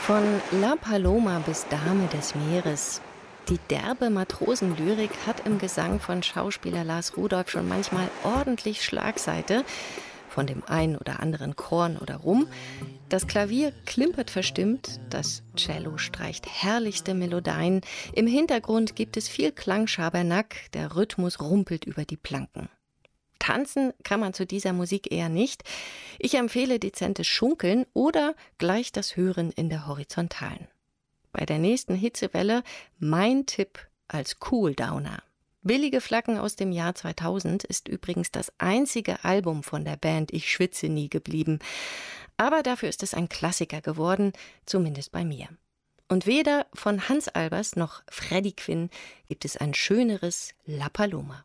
Von La Paloma bis Dame des Meeres. Die derbe Matrosenlyrik hat im Gesang von Schauspieler Lars Rudolph schon manchmal ordentlich Schlagseite, von dem einen oder anderen Korn oder Rum. Das Klavier klimpert verstimmt, das Cello streicht herrlichste Melodien, im Hintergrund gibt es viel Klangschabernack, der Rhythmus rumpelt über die Planken. Tanzen kann man zu dieser Musik eher nicht. Ich empfehle dezentes Schunkeln oder gleich das Hören in der Horizontalen. Bei der nächsten Hitzewelle mein Tipp als Cooldowner. Billige Flaggen aus dem Jahr 2000 ist übrigens das einzige Album von der Band Ich schwitze nie geblieben. Aber dafür ist es ein Klassiker geworden, zumindest bei mir. Und weder von Hans Albers noch Freddie Quinn gibt es ein schöneres La Paloma.